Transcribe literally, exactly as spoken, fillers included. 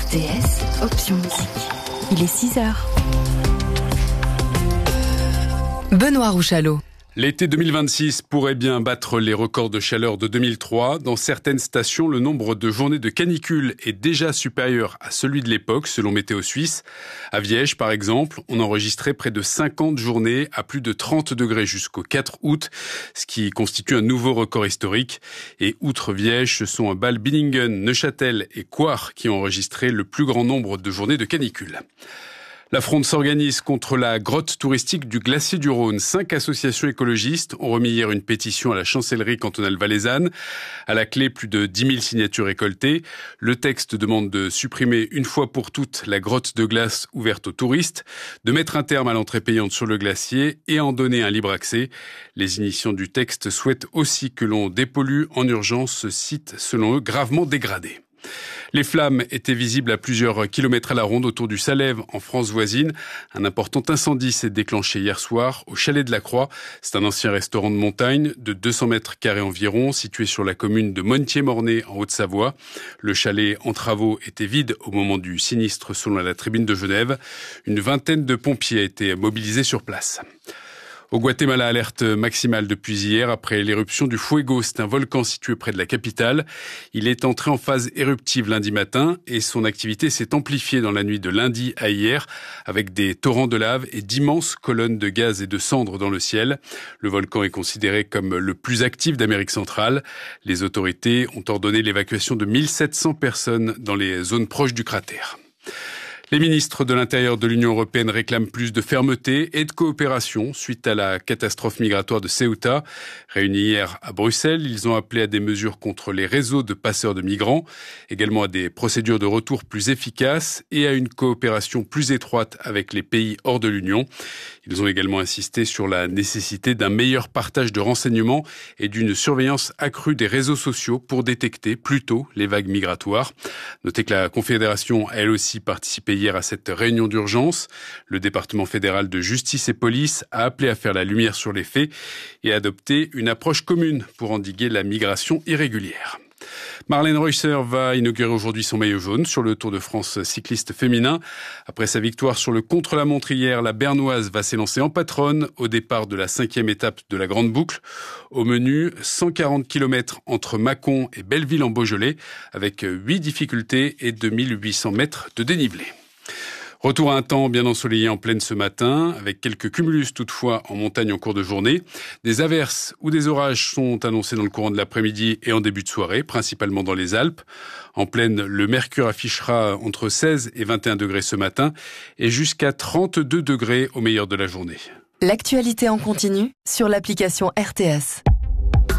R T S, option musique. Il est six heures. Benoît Rouchalot. L'été deux mille vingt-six pourrait bien battre les records de chaleur de deux mille trois. Dans certaines stations, le nombre de journées de canicule est déjà supérieur à celui de l'époque, selon Météo Suisse. À Viège, par exemple, on enregistrait près de cinquante journées à plus de trente degrés jusqu'au quatre août, ce qui constitue un nouveau record historique. Et outre Viège, ce sont Bâle, Billingen, Neuchâtel et Coire qui ont enregistré le plus grand nombre de journées de canicule. La fronde s'organise contre la grotte touristique du glacier du Rhône. Cinq associations écologistes ont remis hier une pétition à la chancellerie cantonale valaisanne. À la clé, plus de dix mille signatures récoltées. Le texte demande de supprimer une fois pour toutes la grotte de glace ouverte aux touristes, de mettre un terme à l'entrée payante sur le glacier et en donner un libre accès. Les initiants du texte souhaitent aussi que l'on dépollue en urgence ce site, selon eux, gravement dégradé. Les flammes étaient visibles à plusieurs kilomètres à la ronde autour du Salève, en France voisine. Un important incendie s'est déclenché hier soir au Chalet de la Croix. C'est un ancien restaurant de montagne de deux cents mètres carrés environ, situé sur la commune de Montier-Mornay, en Haute-Savoie. Le chalet en travaux était vide au moment du sinistre, selon la Tribune de Genève. Une vingtaine de pompiers a été mobilisés sur place. Au Guatemala, alerte maximale depuis hier après l'éruption du Fuego. C'est un volcan situé près de la capitale. Il est entré en phase éruptive lundi matin et son activité s'est amplifiée dans la nuit de lundi à hier avec des torrents de lave et d'immenses colonnes de gaz et de cendres dans le ciel. Le volcan est considéré comme le plus actif d'Amérique centrale. Les autorités ont ordonné l'évacuation de mille sept cents personnes dans les zones proches du cratère. Les ministres de l'Intérieur de l'Union européenne réclament plus de fermeté et de coopération suite à la catastrophe migratoire de Ceuta. Réunis hier à Bruxelles, ils ont appelé à des mesures contre les réseaux de passeurs de migrants, également à des procédures de retour plus efficaces et à une coopération plus étroite avec les pays hors de l'Union. Ils ont également insisté sur la nécessité d'un meilleur partage de renseignements et d'une surveillance accrue des réseaux sociaux pour détecter plus tôt les vagues migratoires. Notez que la Confédération a elle aussi participé hier à cette réunion d'urgence. Le département fédéral de justice et police a appelé à faire la lumière sur les faits et à adopter une approche commune pour endiguer la migration irrégulière. Marlène Reusser va inaugurer aujourd'hui son maillot jaune sur le Tour de France cycliste féminin. Après sa victoire sur le contre-la-montre hier, la Bernoise va s'élancer en patronne au départ de la cinquième étape de la Grande Boucle. Au menu, cent quarante kilomètres entre Mâcon et Belleville en Beaujolais, avec huit difficultés et deux mille huit cents mètres de dénivelé. Retour à un temps bien ensoleillé en plaine ce matin, avec quelques cumulus toutefois en montagne en cours de journée. Des averses ou des orages sont annoncés dans le courant de l'après-midi et en début de soirée, principalement dans les Alpes. En plaine, le mercure affichera entre seize et vingt et un degrés ce matin et jusqu'à trente-deux degrés au meilleur de la journée. L'actualité en continu sur l'application R T S.